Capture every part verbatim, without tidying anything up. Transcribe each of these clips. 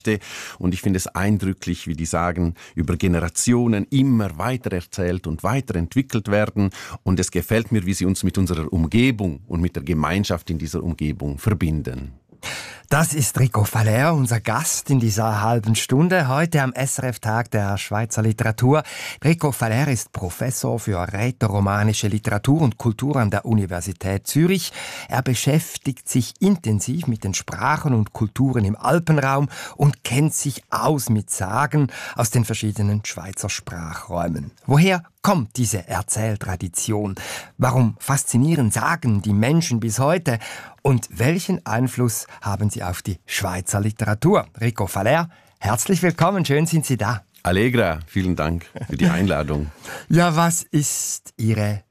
Und ich finde es eindrücklich, wie die Sagen über Generationen immer weiter erzählt und weiterentwickelt werden. Und es gefällt mir, wie sie uns mit unserer Umgebung und mit der Gemeinschaft in dieser Umgebung verbinden. Das ist Rico Faller, unser Gast in dieser halben Stunde, heute am S R F-Tag der Schweizer Literatur. Rico Faller ist Professor für rätoromanische Literatur und Kultur an der Universität Zürich. Er beschäftigt sich intensiv mit den Sprachen und Kulturen im Alpenraum und kennt sich aus mit Sagen aus den verschiedenen Schweizer Sprachräumen. Woher kommt diese Erzähltradition? Warum faszinieren Sagen die Menschen bis heute? Und welchen Einfluss haben sie auf die Schweizer Literatur? Rico Faller, herzlich willkommen, schön sind Sie da. Allegra, vielen Dank für die Einladung. Ja, was ist Ihre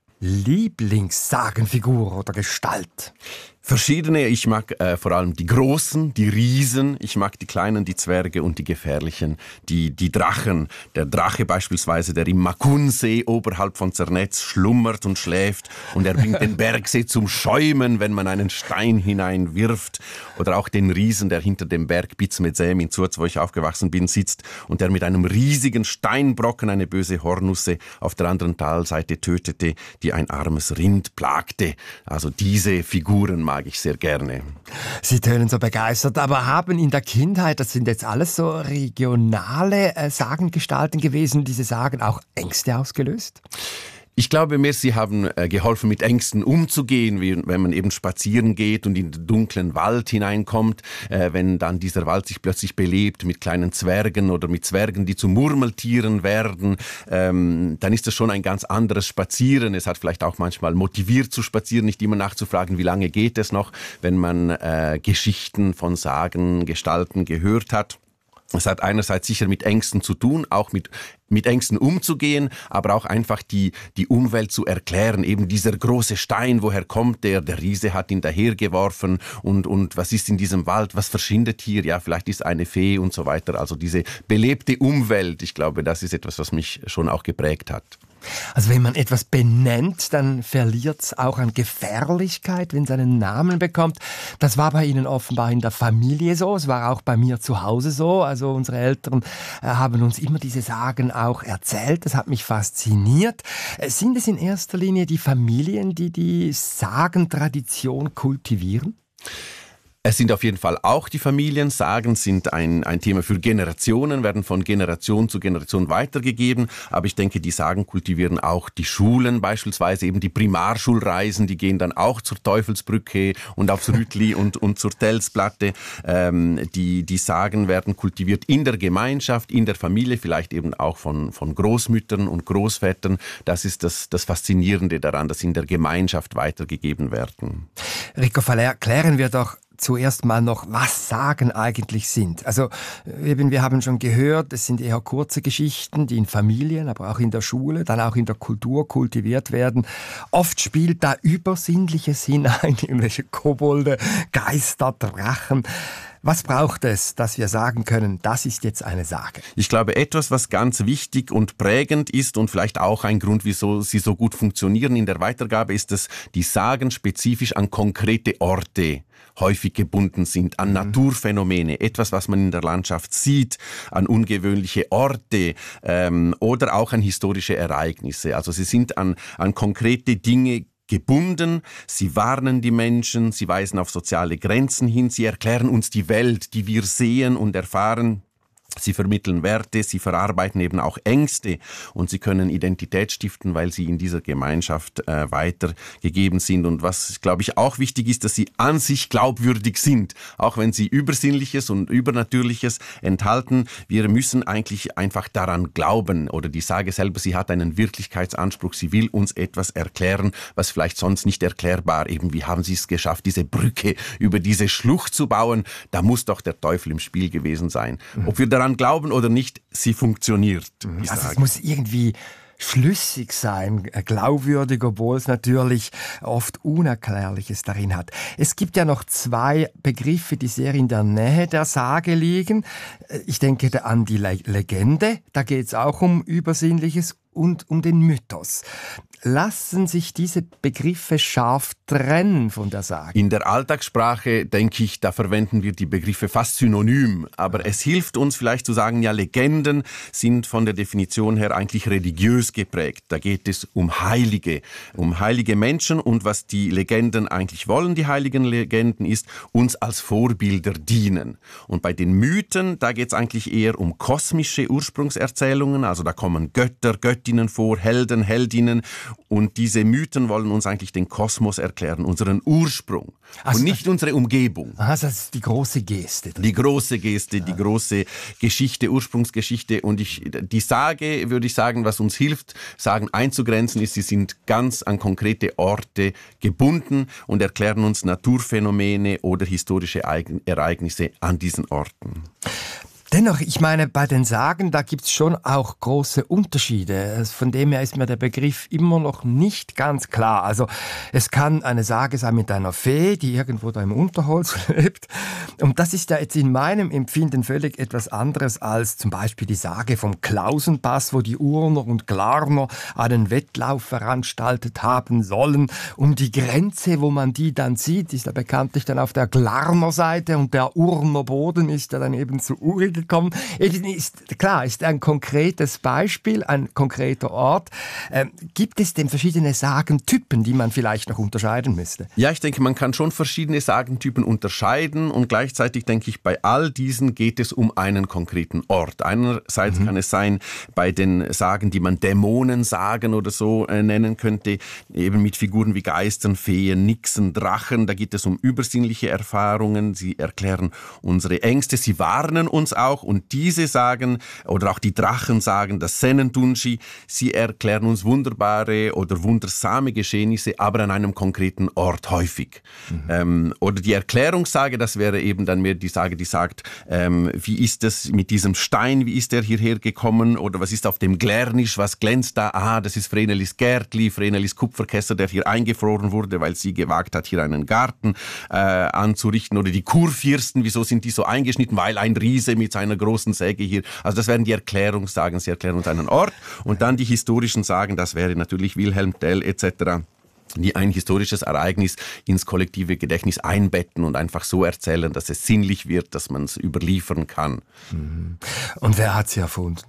Lieblingssagenfigur oder Gestalt? Verschiedene. Ich mag äh, vor allem die Großen, die Riesen. Ich mag die Kleinen, die Zwerge und die Gefährlichen, die, die Drachen. Der Drache beispielsweise, der im Makunsee oberhalb von Zernetz schlummert und schläft und er bringt den Bergsee zum Schäumen, wenn man einen Stein hineinwirft. Oder auch den Riesen, der hinter dem Berg Bizmezem in Zurz, wo ich aufgewachsen bin, sitzt und der mit einem riesigen Steinbrocken eine böse Hornusse auf der anderen Talseite tötete, die ein armes Rind plagte. Also diese Figuren mag ich sehr gerne. Sie tönen so begeistert, aber haben in der Kindheit, das sind jetzt alles so regionale äh, Sagengestalten gewesen, diese Sagen auch Ängste ausgelöst? Ich glaube mir, sie haben äh, geholfen, mit Ängsten umzugehen, wie wenn man eben spazieren geht und in den dunklen Wald hineinkommt, äh, wenn dann dieser Wald sich plötzlich belebt mit kleinen Zwergen oder mit Zwergen, die zu Murmeltieren werden, ähm, dann ist das schon ein ganz anderes Spazieren. Es hat vielleicht auch manchmal motiviert zu spazieren, nicht immer nachzufragen, wie lange geht es noch, wenn man äh, Geschichten von Sagen, Gestalten gehört hat. Es hat einerseits sicher mit Ängsten zu tun, auch mit mit Ängsten umzugehen, aber auch einfach die die Umwelt zu erklären. Eben dieser große Stein, woher kommt der? Der Riese hat ihn dahergeworfen und und was ist in diesem Wald? Was verschwindet hier? Ja, vielleicht ist eine Fee und so weiter. Also diese belebte Umwelt, ich glaube, das ist etwas, was mich schon auch geprägt hat. Also wenn man etwas benennt, dann verliert es auch an Gefährlichkeit, wenn es einen Namen bekommt. Das war bei Ihnen offenbar in der Familie so, es war auch bei mir zu Hause so. Also unsere Eltern äh, haben uns immer diese Sagen auch erzählt, das hat mich fasziniert. Äh, sind es in erster Linie die Familien, die die Sagentradition kultivieren? Es sind auf jeden Fall auch die Familien. Sagen sind ein, ein Thema für Generationen, werden von Generation zu Generation weitergegeben. Aber ich denke, die Sagen kultivieren auch die Schulen, beispielsweise eben die Primarschulreisen, die gehen dann auch zur Teufelsbrücke und aufs Rütli und, und zur Telsplatte. Ähm, die, die Sagen werden kultiviert in der Gemeinschaft, in der Familie, vielleicht eben auch von, von Großmüttern und Großvätern. Das ist das, das Faszinierende daran, dass sie in der Gemeinschaft weitergegeben werden. Rico Faller, klären wir doch zuerst mal noch, was Sagen eigentlich sind. Also eben, wir haben schon gehört, es sind eher kurze Geschichten, die in Familien, aber auch in der Schule, dann auch in der Kultur kultiviert werden. Oft spielt da Übersinnliches hinein, irgendwelche Kobolde, Geister, Drachen. Was braucht es, dass wir sagen können, das ist jetzt eine Sage? Ich glaube, etwas, was ganz wichtig und prägend ist und vielleicht auch ein Grund, wieso sie so gut funktionieren in der Weitergabe, ist, dass die Sagen spezifisch an konkrete Orte häufig gebunden sind, an Naturphänomene, etwas, was man in der Landschaft sieht, an ungewöhnliche Orte ähm, oder auch an historische Ereignisse. Also sie sind an, an konkrete Dinge gebunden, sie warnen die Menschen, sie weisen auf soziale Grenzen hin, sie erklären uns die Welt, die wir sehen und erfahren. Sie vermitteln Werte, sie verarbeiten eben auch Ängste und sie können Identität stiften, weil sie in dieser Gemeinschaft äh, weitergegeben sind. Und was, glaube ich, auch wichtig ist, dass sie an sich glaubwürdig sind, auch wenn sie Übersinnliches und Übernatürliches enthalten. Wir müssen eigentlich einfach daran glauben, oder die Sage selber, sie hat einen Wirklichkeitsanspruch, sie will uns etwas erklären, was vielleicht sonst nicht erklärbar, eben wie haben sie es geschafft, diese Brücke über diese Schlucht zu bauen, da muss doch der Teufel im Spiel gewesen sein. Ob wir daran glauben oder nicht, sie funktioniert. Also es muss irgendwie schlüssig sein, glaubwürdig, obwohl es natürlich oft Unerklärliches darin hat. Es gibt ja noch zwei Begriffe, die sehr in der Nähe der Sage liegen. Ich denke an die Le- Legende, da geht es auch um Übersinnliches und um den Mythos. lassen sich diese Begriffe scharf trennen von der Sage? In der Alltagssprache, denke ich, da verwenden wir die Begriffe fast synonym. Aber es hilft uns vielleicht zu sagen, ja, Legenden sind von der Definition her eigentlich religiös geprägt. Da geht es um Heilige, um heilige Menschen. Und was die Legenden eigentlich wollen, die heiligen Legenden, ist, uns als Vorbilder dienen. Und bei den Mythen, da geht es eigentlich eher um kosmische Ursprungserzählungen. Also da kommen Götter, Göttinnen vor, Helden, Heldinnen. Und diese Mythen wollen uns eigentlich den Kosmos erklären, unseren Ursprung. Also und nicht unsere Umgebung. Aha, das ist die große Geste. Die große Geste, ja. Die große Geschichte, Ursprungsgeschichte. Und ich, die Sage, würde ich sagen, was uns hilft, Sagen einzugrenzen, ist, sie sind ganz an konkrete Orte gebunden und erklären uns Naturphänomene oder historische Ereignisse an diesen Orten. Dennoch, ich meine, bei den Sagen, da gibt's schon auch große Unterschiede. Von dem her ist mir der Begriff immer noch nicht ganz klar. Also es kann eine Sage sein mit einer Fee, die irgendwo da im Unterholz lebt. Und das ist ja jetzt in meinem Empfinden völlig etwas anderes als zum Beispiel die Sage vom Klausenpass, wo die Urner und Glarner einen Wettlauf veranstaltet haben sollen. Um die Grenze, wo man die dann sieht, ist ja bekanntlich dann auf der Glarner Seite und der Urner Boden ist ja dann eben zu Uri gekommen. Ist, klar, ist ein konkretes Beispiel, ein konkreter Ort. Ähm, gibt es denn verschiedene Sagentypen, die man vielleicht noch unterscheiden müsste? Ja, ich denke, man kann schon verschiedene Sagentypen unterscheiden und gleichzeitig denke ich, bei all diesen geht es um einen konkreten Ort. Einerseits mhm. kann es sein, bei den Sagen, die man Dämonensagen oder so äh, nennen könnte, eben mit Figuren wie Geistern, Feen, Nixen, Drachen, da geht es um übersinnliche Erfahrungen, sie erklären unsere Ängste, sie warnen uns auch. Und diese Sagen, oder auch die Drachen sagen, das Sennentunchi, sie erklären uns wunderbare oder wundersame Geschehnisse, aber an einem konkreten Ort häufig. Mhm. Ähm, oder die Erklärungssage, das wäre eben dann mehr die Sage, die sagt, ähm, wie ist es mit diesem Stein, wie ist der hierher gekommen, oder was ist auf dem Glärnisch, was glänzt da? Ah, das ist Vrenelis Gärtli, Vrenelis Kupferkessel, der hier eingefroren wurde, weil sie gewagt hat, hier einen Garten äh, anzurichten. Oder die Kurfürsten, wieso sind die so eingeschnitten? Weil ein Riese mit seiner großen Säge hier, also das wären die Erklärungssagen, sie erklären uns einen Ort. Und dann die historischen Sagen, das wäre natürlich Wilhelm Tell et cetera, die ein historisches Ereignis ins kollektive Gedächtnis einbetten und einfach so erzählen, dass es sinnlich wird, dass man es überliefern kann. Und wer hat sie erfunden?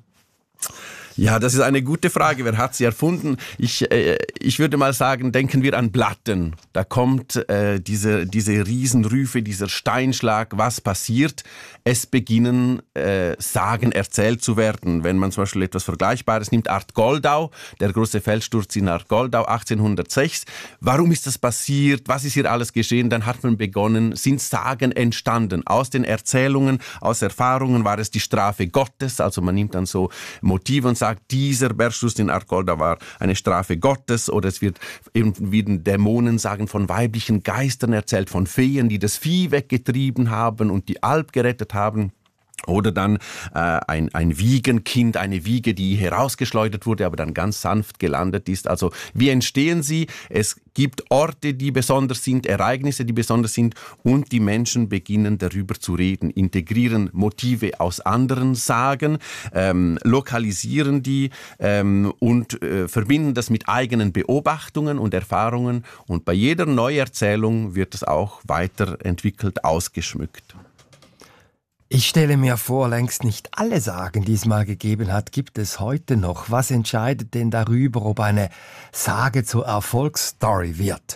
Ja, das ist eine gute Frage. Wer hat sie erfunden? Ich, äh, ich würde mal sagen, denken wir an Blatten. Da kommt äh, diese, diese Riesenrüfe, dieser Steinschlag. Was passiert? Es beginnen äh, Sagen erzählt zu werden. Wenn man zum Beispiel etwas Vergleichbares nimmt, Art Goldau, der große Felssturz in Art Goldau achtzehnhundertsechs. Warum ist das passiert? Was ist hier alles geschehen? Dann hat man begonnen, sind Sagen entstanden. Aus den Erzählungen, aus Erfahrungen war es die Strafe Gottes. Also man nimmt dann so Motive und sagt, dieser Bergsturz in Art Goldau war eine Strafe Gottes, oder es wird eben wieder Dämonensagen von weiblichen Geistern erzählt, von Feen, die das Vieh weggetrieben haben und die Alp gerettet haben. Oder dann äh, ein, ein Wiegenkind, eine Wiege, die herausgeschleudert wurde, aber dann ganz sanft gelandet ist. Also wie entstehen sie? Es gibt Orte, die besonders sind, Ereignisse, die besonders sind, und die Menschen beginnen darüber zu reden, integrieren Motive aus anderen Sagen, ähm, lokalisieren die ähm, und äh, verbinden das mit eigenen Beobachtungen und Erfahrungen. Und bei jeder Neuerzählung wird es auch weiterentwickelt, ausgeschmückt. Ich stelle mir vor, längst nicht alle Sagen, die es mal gegeben hat, gibt es heute noch. Was entscheidet denn darüber, ob eine Sage zur Erfolgsstory wird?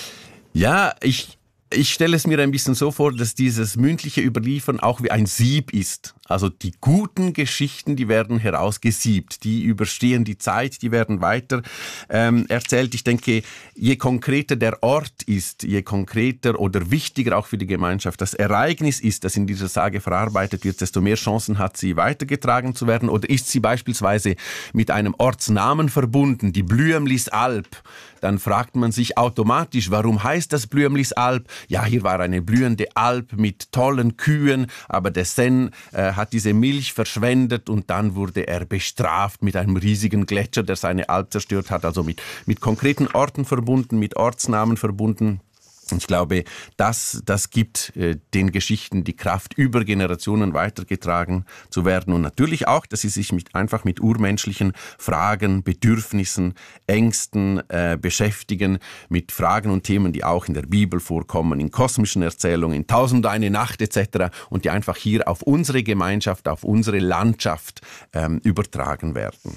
Ja, ich, ich stelle es mir ein bisschen so vor, dass dieses mündliche Überliefern auch wie ein Sieb ist. Also die guten Geschichten, die werden herausgesiebt, die überstehen die Zeit, die werden weiter ähm, erzählt. Ich denke, je konkreter der Ort ist, je konkreter oder wichtiger auch für die Gemeinschaft das Ereignis ist, das in dieser Sage verarbeitet wird, desto mehr Chancen hat sie, weitergetragen zu werden. Oder ist sie beispielsweise mit einem Ortsnamen verbunden, die Blüemlis Alp, dann fragt man sich automatisch, warum heißt das Blüemlis Alp? Ja, hier war eine blühende Alp mit tollen Kühen, aber der Senn äh, hat diese Milch verschwendet und dann wurde er bestraft mit einem riesigen Gletscher, der seine Alp zerstört hat. Also mit, mit konkreten Orten verbunden, mit Ortsnamen verbunden. Und ich glaube, das, das gibt äh, den Geschichten die Kraft, über Generationen weitergetragen zu werden. Und natürlich auch, dass sie sich mit, einfach mit urmenschlichen Fragen, Bedürfnissen, Ängsten äh, beschäftigen, mit Fragen und Themen, die auch in der Bibel vorkommen, in kosmischen Erzählungen, in Tausend und eine Nacht et cetera und die einfach hier auf unsere Gemeinschaft, auf unsere Landschaft ähm, übertragen werden.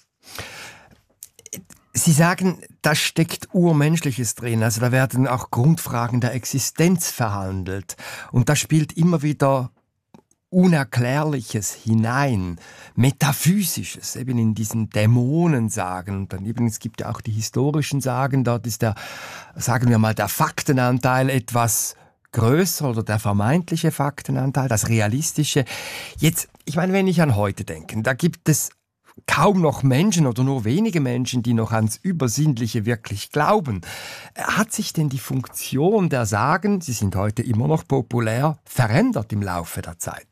Sie sagen, da steckt Urmenschliches drin, also da werden auch Grundfragen der Existenz verhandelt und da spielt immer wieder Unerklärliches hinein, Metaphysisches, eben in diesen Dämonensagen. Und dann eben, es gibt ja auch die historischen Sagen, dort ist der, sagen wir mal, der Faktenanteil etwas größer oder der vermeintliche Faktenanteil, das Realistische. Jetzt, ich meine, wenn ich an heute denke, da gibt es kaum noch Menschen oder nur wenige Menschen, die noch ans Übersinnliche wirklich glauben. Hat sich denn die Funktion der Sagen, sie sind heute immer noch populär, verändert im Laufe der Zeit?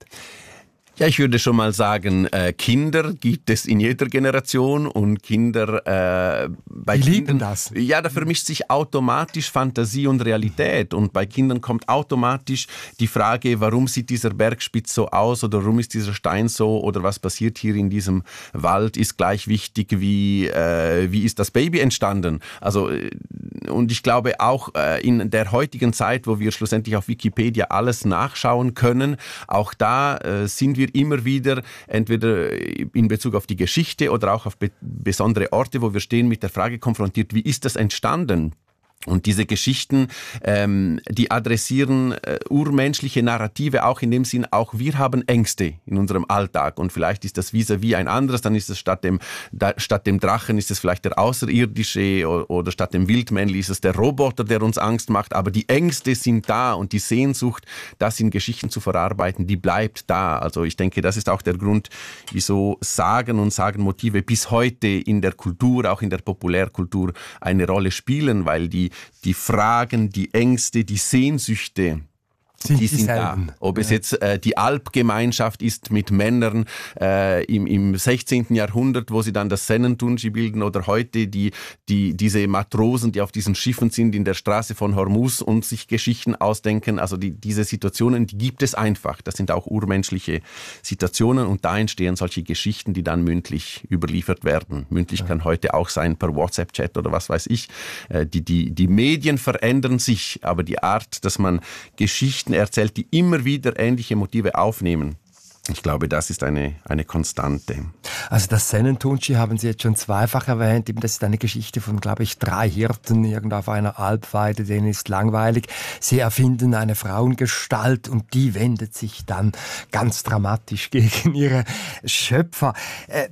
Ja, ich würde schon mal sagen, äh, Kinder gibt es in jeder Generation und Kinder äh, bei Die Kindern, lieben das. Ja, da vermischt sich automatisch Fantasie und Realität und bei Kindern kommt automatisch die Frage, warum sieht dieser Bergspitz so aus oder warum ist dieser Stein so oder was passiert hier in diesem Wald, ist gleich wichtig wie äh, wie ist das Baby entstanden. Also und ich glaube auch äh, in der heutigen Zeit, wo wir schlussendlich auf Wikipedia alles nachschauen können, auch da äh, sind wir immer wieder, entweder in Bezug auf die Geschichte oder auch auf be- besondere Orte, wo wir stehen, mit der Frage konfrontiert, wie ist das entstanden? Und diese Geschichten, ähm, die adressieren äh, urmenschliche Narrative auch in dem Sinn, auch wir haben Ängste in unserem Alltag und vielleicht ist das vis-à-vis ein anderes, dann ist es statt dem, da, statt dem Drachen ist es vielleicht der Außerirdische oder, oder statt dem Wildmännli ist es der Roboter, der uns Angst macht, aber die Ängste sind da und die Sehnsucht, das in Geschichten zu verarbeiten, die bleibt da. Also ich denke, das ist auch der Grund, wieso Sagen und Sagenmotive bis heute in der Kultur, auch in der Populärkultur eine Rolle spielen, weil die Die Fragen, die Ängste, die Sehnsüchte, Sind die sind da. Ob es jetzt äh, die Alpgemeinschaft ist mit Männern äh, im, im sechzehnten Jahrhundert, wo sie dann das Sennentunji bilden, oder heute die, die, diese Matrosen, die auf diesen Schiffen sind in der Straße von Hormuz und sich Geschichten ausdenken. Also die, diese Situationen, die gibt es einfach. Das sind auch urmenschliche Situationen und da entstehen solche Geschichten, die dann mündlich überliefert werden. Mündlich ja. kann heute auch sein per WhatsApp-Chat oder was weiß ich. Äh, die, die, die Medien verändern sich, aber die Art, dass man Geschichten erzählt, die immer wieder ähnliche Motive aufnehmen. Ich glaube, das ist eine, eine Konstante. Also das Sennentunji haben Sie jetzt schon zweifach erwähnt. Eben, das ist eine Geschichte von, glaube ich, drei Hirten irgendwo auf einer Alpweide. Denen ist langweilig. Sie erfinden eine Frauengestalt und die wendet sich dann ganz dramatisch gegen ihre Schöpfer. Äh,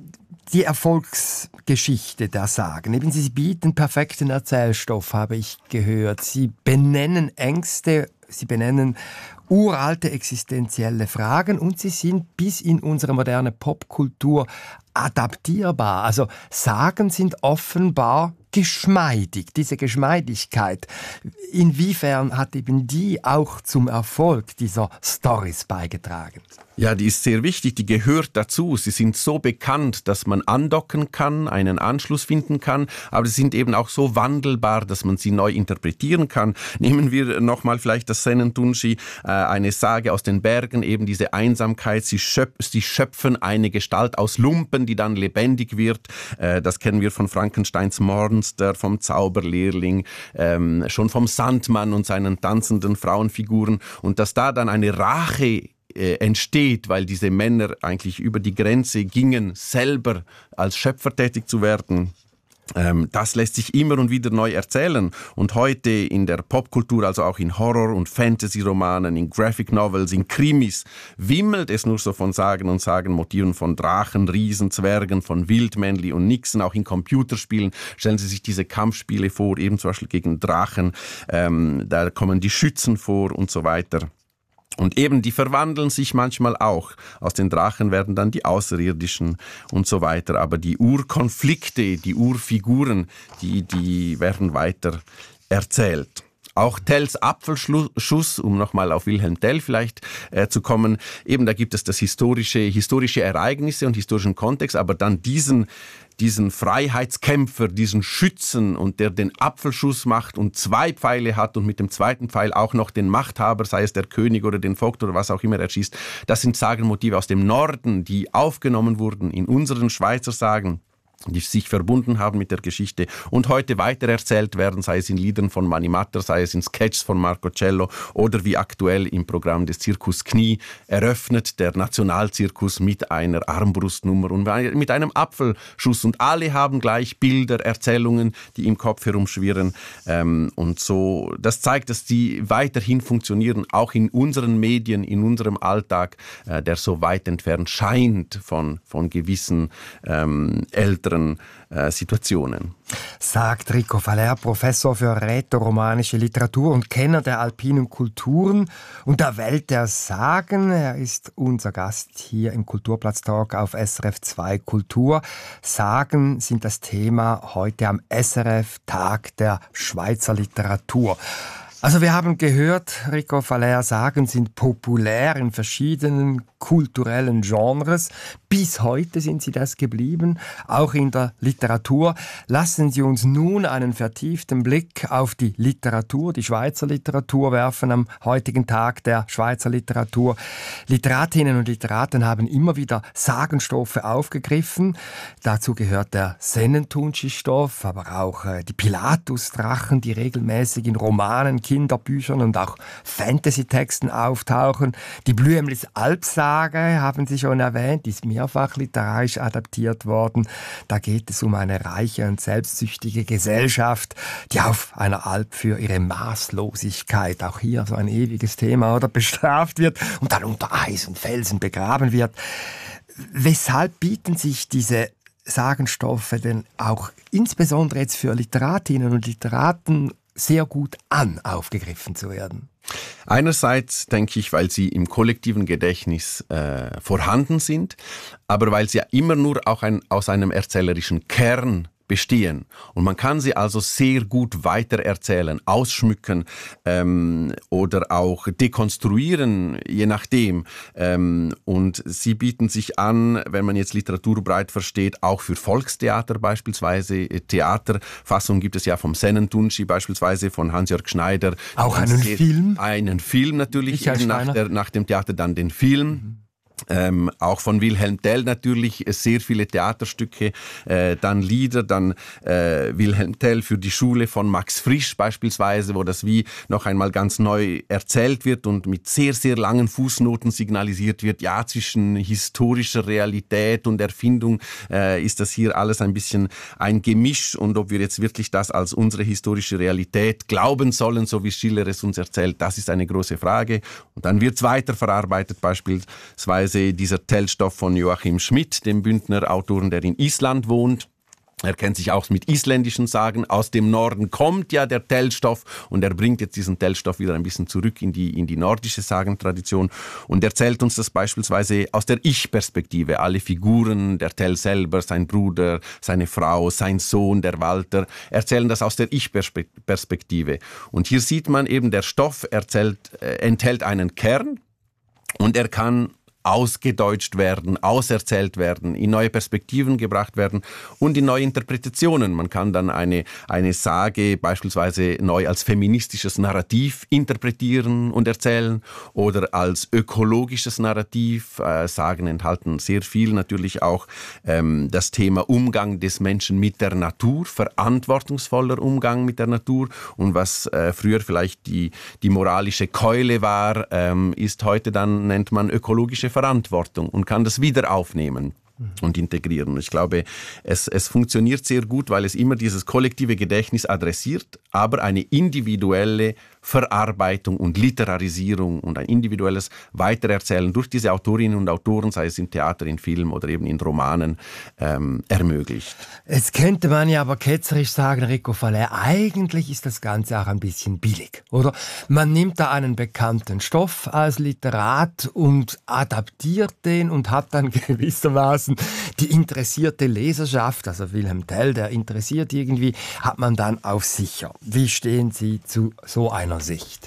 Die Erfolgsgeschichte der Sagen. Eben, Sie bieten perfekten Erzählstoff, habe ich gehört. Sie benennen Ängste, Sie benennen uralte existenzielle Fragen und sie sind bis in unsere moderne Popkultur adaptierbar. Also Sagen sind offenbar geschmeidig. Diese Geschmeidigkeit, inwiefern hat eben die auch zum Erfolg dieser Storys beigetragen? Ja, die ist sehr wichtig, die gehört dazu. Sie sind so bekannt, dass man andocken kann, einen Anschluss finden kann, aber sie sind eben auch so wandelbar, dass man sie neu interpretieren kann. Nehmen wir nochmal vielleicht das Sennentunji, äh, eine Sage aus den Bergen, eben diese Einsamkeit. Sie, schöp- sie schöpfen eine Gestalt aus Lumpen, die dann lebendig wird. Äh, das kennen wir von Frankensteins Monster, vom Zauberlehrling, ähm, schon vom Sandmann und seinen tanzenden Frauenfiguren. Und dass da dann eine Rache entsteht, weil diese Männer eigentlich über die Grenze gingen, selber als Schöpfer tätig zu werden. Das lässt sich immer und wieder neu erzählen. Und heute in der Popkultur, also auch in Horror- und Fantasy-Romanen, in Graphic Novels, in Krimis, wimmelt es nur so von Sagen und Sagenmotiven, von Drachen, Riesen, Zwergen, von Wildmännli und Nixen. Auch in Computerspielen stellen Sie sich diese Kampfspiele vor, eben zum Beispiel gegen Drachen. Ähm, da kommen die Schützen vor und so weiter. Und eben, die verwandeln sich manchmal auch. Aus den Drachen werden dann die Außerirdischen und so weiter. Aber die Urkonflikte, die Urfiguren, die, die werden weiter erzählt. Auch Tells Apfelschuss, um nochmal auf Wilhelm Tell vielleicht äh, zu kommen, eben da gibt es das historische, historische Ereignisse und historischen Kontext, aber dann diesen diesen Freiheitskämpfer, diesen Schützen und der den Apfelschuss macht und zwei Pfeile hat und mit dem zweiten Pfeil auch noch den Machthaber, sei es der König oder den Vogt oder was auch immer, erschießt. Das sind Sagenmotive aus dem Norden, die aufgenommen wurden in unseren Schweizer Sagen, die sich verbunden haben mit der Geschichte und heute weitererzählt werden, sei es in Liedern von Mani Matter, sei es in Sketches von Marco Cello oder wie aktuell im Programm des Zirkus Knie eröffnet der Nationalzirkus mit einer Armbrustnummer und mit einem Apfelschuss. Und alle haben gleich Bilder, Erzählungen, die im Kopf herumschwirren. Und so, das zeigt, dass die weiterhin funktionieren, auch in unseren Medien, in unserem Alltag, der so weit entfernt scheint von, von gewissen ähm, älteren Äh, Situationen. Sagt Rico Faller, Professor für rätoromanische Literatur und Kenner der alpinen Kulturen und der Welt der Sagen. Er ist unser Gast hier im Kulturplatz-Talk auf S R F zwei Kultur. Sagen sind das Thema heute am S R F Tag der Schweizer Literatur. Also wir haben gehört, Rico Faller, Sagen sind populär in verschiedenen kulturellen Genres. Bis heute sind sie das geblieben, auch in der Literatur. Lassen Sie uns nun einen vertieften Blick auf die Literatur, die Schweizer Literatur werfen am heutigen Tag der Schweizer Literatur. Literatinnen und Literaten haben immer wieder Sagenstoffe aufgegriffen. Dazu gehört der Sennentunschi-Stoff, aber auch äh, die Pilatus-Drachen, die regelmäßig in Romanen, Kinderbüchern und auch Fantasy-Texten auftauchen. Die Blüemlis Alpsage haben Sie schon erwähnt, die ist mehrfach literarisch adaptiert worden. Da geht es um eine reiche und selbstsüchtige Gesellschaft, die auf einer Alp für ihre Maßlosigkeit, auch hier so ein ewiges Thema, oder bestraft wird und dann unter Eis und Felsen begraben wird. Weshalb bieten sich diese Sagenstoffe denn auch insbesondere jetzt für Literatinnen und Literaten sehr gut an, aufgegriffen zu werden? Einerseits denke ich, weil sie im kollektiven Gedächtnis äh, vorhanden sind, aber weil sie ja immer nur auch ein, aus einem erzählerischen Kern bestehen. Und man kann sie also sehr gut weitererzählen, ausschmücken ähm, oder auch dekonstruieren, je nachdem. Ähm, und sie bieten sich an, wenn man jetzt Literatur breit versteht, auch für Volkstheater beispielsweise. Theaterfassung gibt es ja vom Sennentunschi beispielsweise, von Hans-Jörg Schneider. Auch einen Film? Einen Film natürlich, nach, der, nach dem Theater dann den Film. Mhm. Ähm, auch von Wilhelm Tell natürlich sehr viele Theaterstücke, äh, dann Lieder, dann äh, Wilhelm Tell für die Schule von Max Frisch beispielsweise, wo das wie noch einmal ganz neu erzählt wird und mit sehr, sehr langen Fußnoten signalisiert wird, ja, zwischen historischer Realität und Erfindung äh, ist das hier alles ein bisschen ein Gemisch und ob wir jetzt wirklich das als unsere historische Realität glauben sollen, so wie Schiller es uns erzählt, das ist eine große Frage. Und dann wird es weiterverarbeitet, beispielsweise dieser Tell-Stoff von Joachim Schmidt, dem Bündner Autoren, der in Island wohnt. Er kennt sich auch mit isländischen Sagen. Aus dem Norden kommt ja der Tell-Stoff und er bringt jetzt diesen Tell-Stoff wieder ein bisschen zurück in die, in die nordische Sagentradition und erzählt uns das beispielsweise aus der Ich-Perspektive. Alle Figuren, der Tell selber, sein Bruder, seine Frau, sein Sohn, der Walter, erzählen das aus der Ich-Perspektive. Und hier sieht man eben, der Stoff erzählt, äh, enthält einen Kern und er kann ausgedeutscht werden, auserzählt werden, in neue Perspektiven gebracht werden und in neue Interpretationen. Man kann dann eine, eine Sage beispielsweise neu als feministisches Narrativ interpretieren und erzählen oder als ökologisches Narrativ. Äh, Sagen enthalten sehr viel, natürlich auch ähm, das Thema Umgang des Menschen mit der Natur, verantwortungsvoller Umgang mit der Natur und was äh, früher vielleicht die, die moralische Keule war, ähm, ist heute dann, nennt man ökologische Verantwortung und kann das wieder aufnehmen und integrieren. Ich glaube, es, es funktioniert sehr gut, weil es immer dieses kollektive Gedächtnis adressiert, aber eine individuelle Verarbeitung und Literarisierung und ein individuelles Weitererzählen durch diese Autorinnen und Autoren, sei es im Theater, in Film oder eben in Romanen, ähm, ermöglicht. Jetzt könnte man ja aber ketzerisch sagen, Rico Faller, eigentlich ist das Ganze auch ein bisschen billig, oder? Man nimmt da einen bekannten Stoff als Literat und adaptiert den und hat dann gewissermaßen gewissermaßen die interessierte Leserschaft, also Wilhelm Tell, der interessiert irgendwie, hat man dann auf sicher. Wie stehen Sie zu so einer Sicht?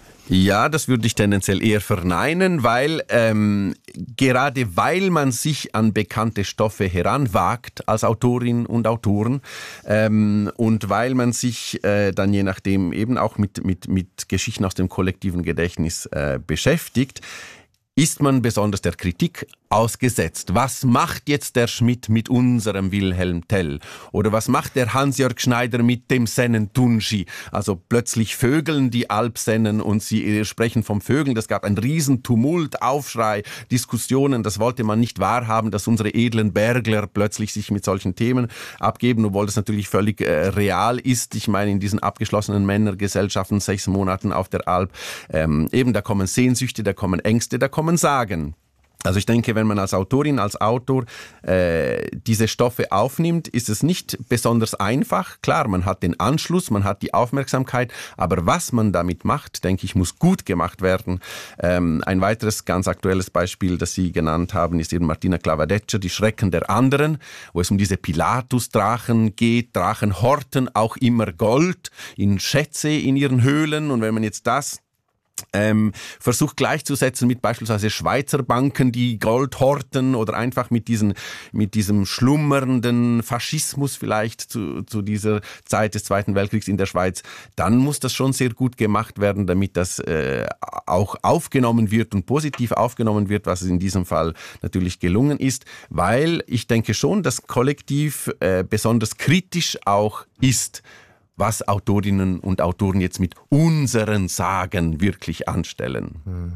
Ja, das würde ich tendenziell eher verneinen, weil ähm, gerade weil man sich an bekannte Stoffe heranwagt als Autorin und Autoren ähm, und weil man sich äh, dann je nachdem eben auch mit, mit, mit Geschichten aus dem kollektiven Gedächtnis äh, beschäftigt, ist man besonders der Kritik ausgesetzt. Was macht jetzt der Schmidt mit unserem Wilhelm Tell? Oder was macht der Hans-Jörg Schneider mit dem Sennen-Tunji? Also plötzlich vögeln die Alpsennen und sie sprechen vom Vögeln. Das gab einen riesen Tumult, Aufschrei, Diskussionen. Das wollte man nicht wahrhaben, dass unsere edlen Bergler plötzlich sich mit solchen Themen abgeben, obwohl das natürlich völlig äh, real ist. Ich meine, in diesen abgeschlossenen Männergesellschaften, sechs Monaten auf der Alp, ähm, eben da kommen Sehnsüchte, da kommen Ängste, da kommen Sagen. Also ich denke, wenn man als Autorin, als Autor äh, diese Stoffe aufnimmt, ist es nicht besonders einfach. Klar, man hat den Anschluss, man hat die Aufmerksamkeit, aber was man damit macht, denke ich, muss gut gemacht werden. Ähm, ein weiteres ganz aktuelles Beispiel, das Sie genannt haben, ist eben Martina Clavadeccia, Die Schrecken der anderen, wo es um diese Pilatus-Drachen geht. Drachen horten auch immer Gold in Schätze in ihren Höhlen, und wenn man jetzt das Ähm, versucht gleichzusetzen mit beispielsweise Schweizer Banken, die Gold horten, oder einfach mit, diesen, mit diesem schlummernden Faschismus vielleicht zu, zu dieser Zeit des Zweiten Weltkriegs in der Schweiz, dann muss das schon sehr gut gemacht werden, damit das äh, auch aufgenommen wird und positiv aufgenommen wird, was es in diesem Fall natürlich gelungen ist, weil ich denke schon, dass Kollektiv äh, besonders kritisch auch ist, was Autorinnen und Autoren jetzt mit unseren Sagen wirklich anstellen.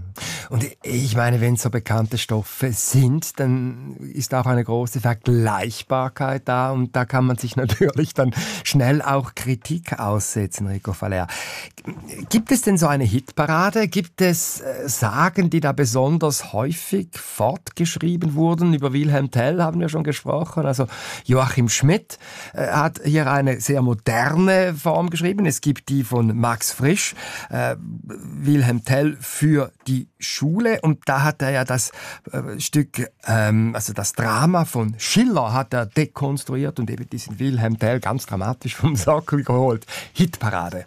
Und ich meine, wenn es so bekannte Stoffe sind, dann ist auch eine große Vergleichbarkeit da, und da kann man sich natürlich dann schnell auch Kritik aussetzen, Rico Faller. Gibt es denn so eine Hitparade? Gibt es Sagen, die da besonders häufig fortgeschrieben wurden? Über Wilhelm Tell haben wir schon gesprochen. Also Joachim Schmidt hat hier eine sehr moderne Form geschrieben. Es gibt die von Max Frisch, äh, Wilhelm Tell für die Schule, und da hat er ja das äh, Stück, ähm, also das Drama von Schiller hat er dekonstruiert und eben diesen Wilhelm Tell ganz dramatisch vom Sockel geholt. Hitparade.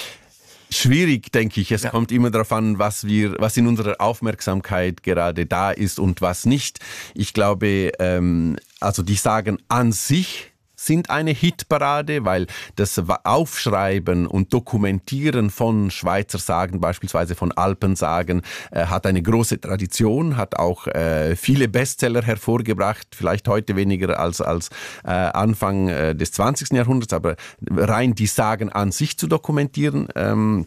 Schwierig, denke ich. Es ja. kommt immer darauf an, was wir, was in unserer Aufmerksamkeit gerade da ist und was nicht. Ich glaube, ähm, also die Sagen an sich sind eine Hitparade, weil das Aufschreiben und Dokumentieren von Schweizer Sagen, beispielsweise von Alpensagen, äh, hat eine große Tradition, hat auch äh, viele Bestseller hervorgebracht, vielleicht heute weniger als, als äh, Anfang äh, des zwanzigsten Jahrhunderts, aber rein die Sagen an sich zu dokumentieren, ähm,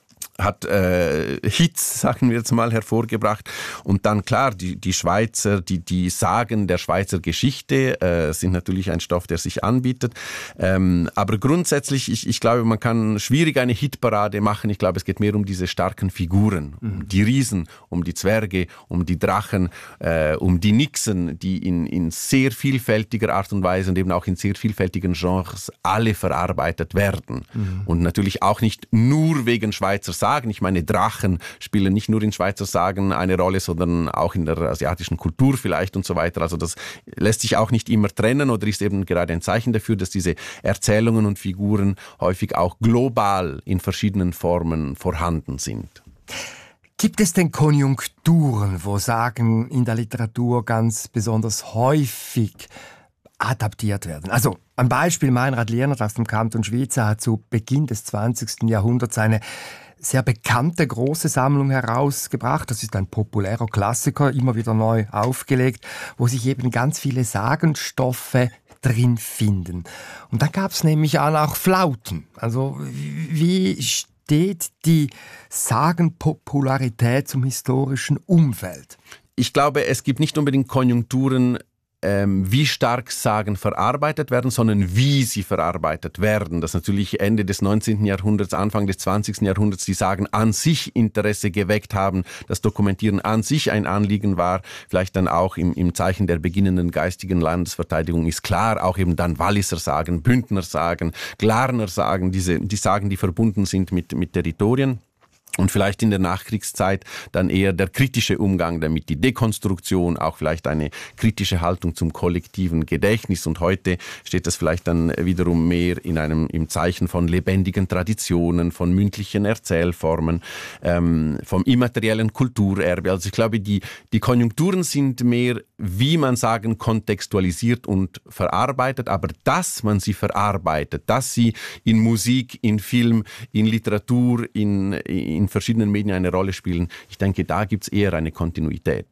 hat äh, Hits, sagen wir jetzt mal, hervorgebracht. Und dann klar, die, die Schweizer, die, die Sagen der Schweizer Geschichte äh, sind natürlich ein Stoff, der sich anbietet. Ähm, aber grundsätzlich, ich, ich glaube, man kann schwierig eine Hitparade machen. Ich glaube, es geht mehr um diese starken Figuren, mhm. um die Riesen, um die Zwerge, um die Drachen, äh, um die Nixen, die in, in sehr vielfältiger Art und Weise und eben auch in sehr vielfältigen Genres alle verarbeitet werden. Mhm. Und natürlich auch nicht nur wegen Schweizer Sagen. Ich meine, Drachen spielen nicht nur in Schweizer Sagen eine Rolle, sondern auch in der asiatischen Kultur vielleicht und so weiter. Also das lässt sich auch nicht immer trennen oder ist eben gerade ein Zeichen dafür, dass diese Erzählungen und Figuren häufig auch global in verschiedenen Formen vorhanden sind. Gibt es denn Konjunkturen, wo Sagen in der Literatur ganz besonders häufig adaptiert werden? Also ein Beispiel: Meinrad Lienert aus dem Kanton Schwyza hat zu Beginn des zwanzigsten Jahrhunderts eine sehr bekannte große Sammlung herausgebracht. Das ist ein populärer Klassiker, immer wieder neu aufgelegt, wo sich eben ganz viele Sagenstoffe drin finden. Und dann gab es nämlich auch Flauten. Also wie steht die Sagenpopularität zum historischen Umfeld? Ich glaube, es gibt nicht unbedingt Konjunkturen, Ähm, wie stark Sagen verarbeitet werden, sondern wie sie verarbeitet werden. Dass natürlich Ende des neunzehnten Jahrhunderts, Anfang des zwanzigsten Jahrhunderts die Sagen an sich Interesse geweckt haben, das Dokumentieren an sich ein Anliegen war, vielleicht dann auch im, im Zeichen der beginnenden geistigen Landesverteidigung ist klar, auch eben dann Walliser Sagen, Bündner Sagen, Glarner Sagen, diese, die Sagen, die verbunden sind mit, mit Territorien. Und vielleicht in der Nachkriegszeit dann eher der kritische Umgang damit, die Dekonstruktion, auch vielleicht eine kritische Haltung zum kollektiven Gedächtnis. Und heute steht das vielleicht dann wiederum mehr in einem, im Zeichen von lebendigen Traditionen, von mündlichen Erzählformen, ähm, vom immateriellen Kulturerbe. Also ich glaube, die, die Konjunkturen sind mehr, wie man sagen, kontextualisiert und verarbeitet, aber dass man sie verarbeitet, dass sie in Musik, in Film, in Literatur, in, in verschiedenen Medien eine Rolle spielen, ich denke, da gibt es eher eine Kontinuität.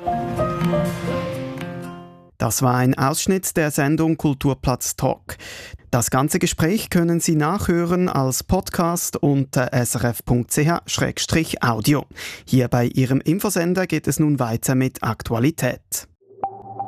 Das war ein Ausschnitt der Sendung Kulturplatz Talk. Das ganze Gespräch können Sie nachhören als Podcast unter s r f punkt c h slash audio. Hier bei Ihrem Infosender geht es nun weiter mit Aktualität.